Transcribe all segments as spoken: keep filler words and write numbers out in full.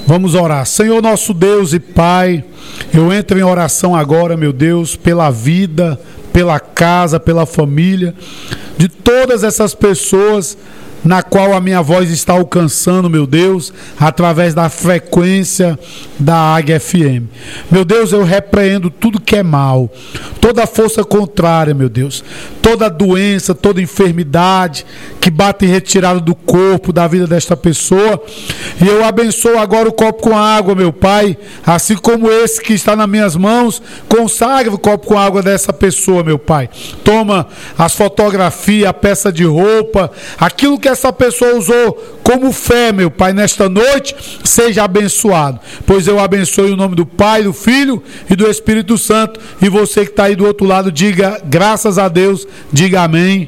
Vamos orar. Senhor nosso Deus e Pai, eu entro em oração agora, meu Deus, pela vida, pela casa, pela família, de todas essas pessoas na qual a minha voz está alcançando, meu Deus, através da frequência da Águia F M. Meu Deus, eu repreendo tudo que é mal, toda força contrária, meu Deus, toda doença, toda enfermidade que bate em retirada do corpo, da vida desta pessoa, e eu abençoo agora o copo com água, meu Pai, assim como esse que está nas minhas mãos, consagra o copo com água dessa pessoa, meu Pai. Toma as fotografias, a peça de roupa, aquilo que essa pessoa usou como fé, meu Pai, nesta noite, seja abençoado, pois eu abençoo em nome do Pai, do Filho e do Espírito Santo. E você que está aí do outro lado, diga graças a Deus, diga amém.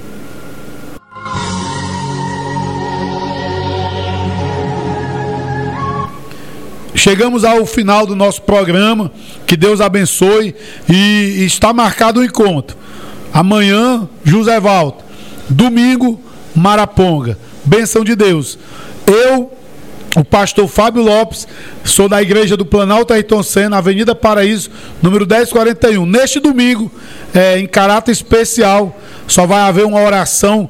Chegamos ao final do nosso programa, que Deus abençoe, e está marcado o encontro. Amanhã, José Walter, domingo, Maraponga, bênção de Deus. Eu, o pastor Fábio Lopes, sou da igreja do Planalto Ayrton Senna, Avenida Paraíso, número dez quarenta e um. Neste domingo, é, em caráter especial, só vai haver uma oração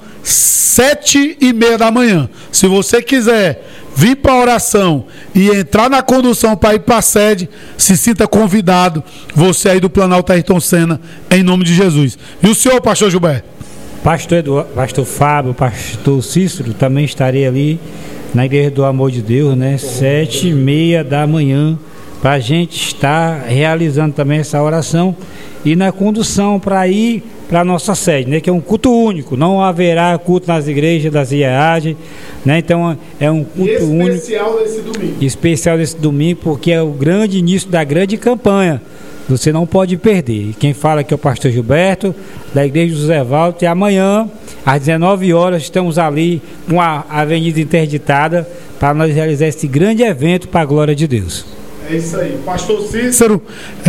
sete e meia da manhã. Se você quiser vir para a oração e entrar na condução para ir para a sede, se sinta convidado, você aí do Planalto Ayrton Senna, em nome de Jesus. E o senhor, pastor Gilberto? Pastor Eduardo, pastor Fábio, pastor Cícero, também estarei ali na Igreja do Amor de Deus, né? Sete e meia da manhã, para a gente estar realizando também essa oração e na condução para ir para a nossa sede, né? Que é um culto único, não haverá culto nas igrejas das I E A G, né? Então é um culto especial único. Especial desse domingo. Especial desse domingo, porque é o grande início da grande campanha. Você não pode perder. Quem fala aqui é o pastor Gilberto, da Igreja de José Walter. E amanhã, às dezenove horas, estamos ali com a avenida interditada para nós realizar esse grande evento para a glória de Deus. É isso aí. Pastor Cícero,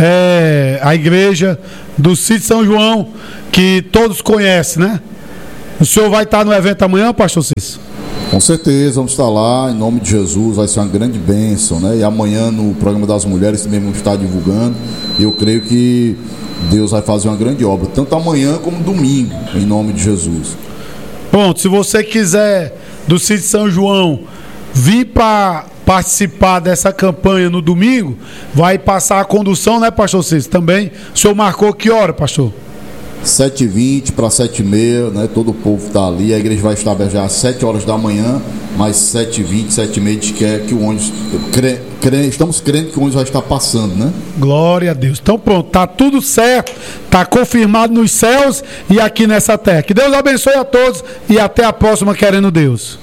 é a igreja do Sítio São João, que todos conhecem, né? O senhor vai estar no evento amanhã, pastor Cícero? Com certeza, vamos estar lá, em nome de Jesus, vai ser uma grande bênção, né? E amanhã no programa das mulheres também vamos estar divulgando, e eu creio que Deus vai fazer uma grande obra, tanto amanhã como domingo, em nome de Jesus. Pronto, se você quiser do Sítio São João vir para participar dessa campanha no domingo, vai passar a condução, né, pastor Cícero? Também, o senhor marcou que hora, pastor? sete e vinte para sete e meia, né? Todo o povo está ali. A igreja vai estar já às sete horas da manhã, mas sete e vinte, sete e meia, a gente quer que o ônibus. Cre, cre, estamos crendo que o ônibus vai estar passando, né? Glória a Deus. Então, pronto, tá tudo certo, tá confirmado nos céus e aqui nessa terra. Que Deus abençoe a todos e até a próxima, querendo Deus.